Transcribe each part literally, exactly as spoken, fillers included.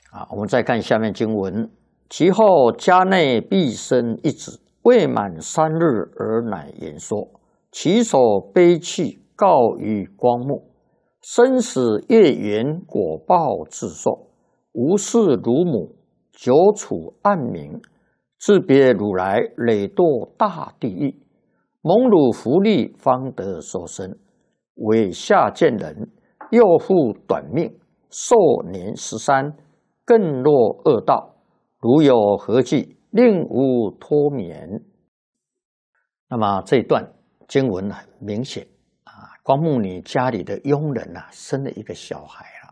啊，我们再看下面经文：其后家内必生一子，未满三日而乃言说，其手悲泣，告于光目，生死业缘，果报自受。无视乳母，久处暗冥，自别汝来，累堕大地狱。蒙汝福利，方得受生，为下贱人，又复短命，寿年十三，更落恶道。如有何计，令吾脱免。那么这一段经文很明显啊，光目女家里的佣人啊，生了一个小孩了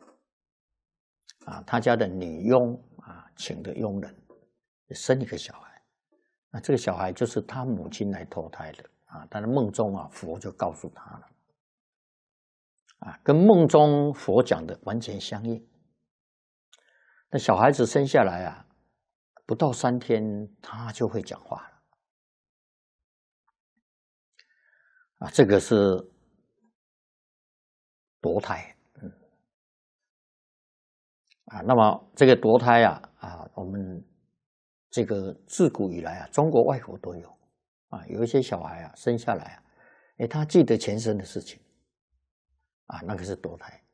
啊，他家的女佣啊，请的佣人生一个小孩，那这个小孩就是他母亲来投胎的啊。他的梦中啊，佛就告诉他了啊，跟梦中佛讲的完全相应。那小孩子生下来啊，不到三天，他就会讲话了啊。这个是堕胎，嗯啊，那么这个堕胎啊啊，我们这个自古以来啊，中国外国都有啊，有一些小孩啊生下来啊，哎，他记得前生的事情啊，那个是堕胎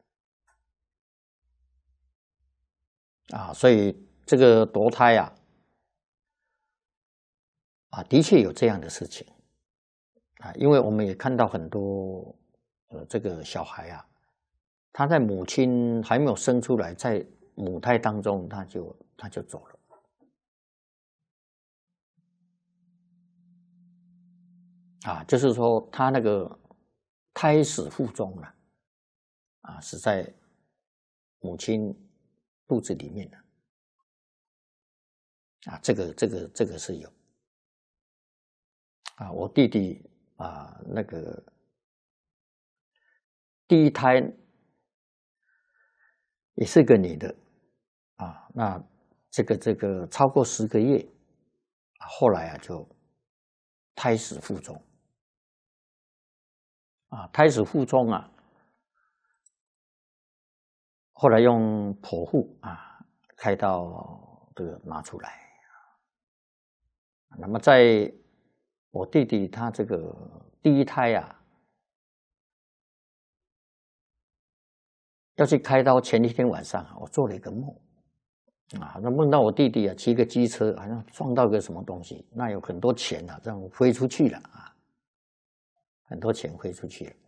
啊，所以这个堕胎啊。啊，的确有这样的事情啊，因为我们也看到很多呃，这个小孩啊，他在母亲还没有生出来，在母胎当中，他就他就走了啊，就是说他那个胎死腹中了啊，是在母亲肚子里面的啊，这个这个这个是有。啊，我弟弟啊，那个第一胎也是个女的啊，那这个这个超过十个月，后来啊就胎死腹中啊，胎死腹中啊，后来用剖腹啊开刀这个拿出来，那么在我弟弟他这个第一胎啊，要去开刀前一天晚上啊，我做了一个梦啊，那梦到我弟弟啊骑个机车，好像撞到个什么东西，那有很多钱啊，这样飞出去了啊，很多钱飞出去了。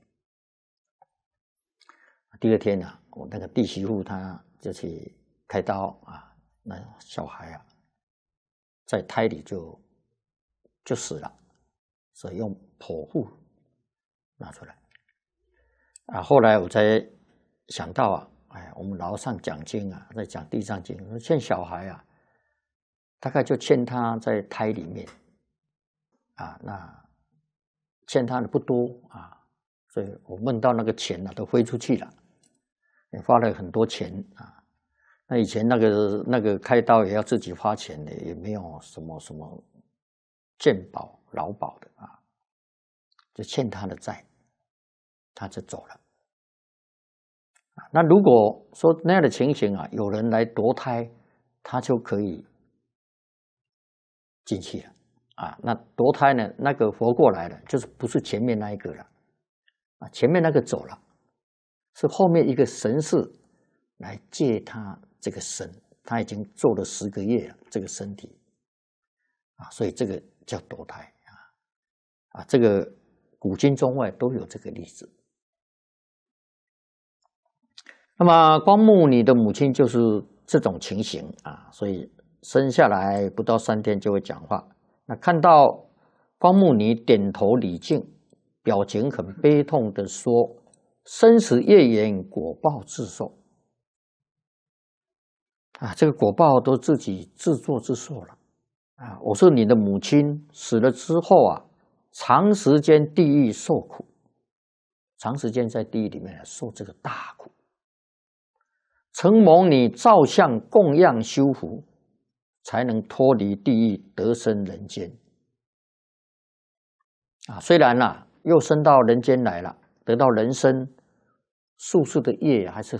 第二天呢、啊，我那个弟媳妇她就去开刀啊，那小孩啊在胎里就就死了，所以用剖腹拿出来啊。后来我才想到啊，哎，我们老上讲经啊，在讲地藏经，说欠小孩啊，大概就欠他在胎里面啊，那欠他的不多啊，所以我梦到那个钱呢、啊、都飞出去了，也花了很多钱啊。那以前那个那个开刀也要自己花钱的，也没有什么什么健保、劳保的啊，就欠他的债，他就走了。那如果说那样的情形啊，有人来夺胎，他就可以进去了啊。那夺胎呢，那个活过来了，就是不是前面那一个了啊，前面那个走了，是后面一个神士来借他这个身，他已经做了十个月了，这个身体啊，所以这个叫夺胎啊啊，这个古今中外都有这个例子。那么光目你的母亲就是这种情形啊，所以生下来不到三天就会讲话。那看到光目你点头礼敬，表情很悲痛的说：“生死业缘，果报自受。”啊，这个果报都自己自作自受了啊！我是你的母亲，死了之后啊，长时间地狱受苦，长时间在地狱里面受这个大苦。承蒙你照相供养修福，才能脱离地狱，得生人间。啊，虽然啦、啊，又升到人间来了，得到人生，宿世的业还是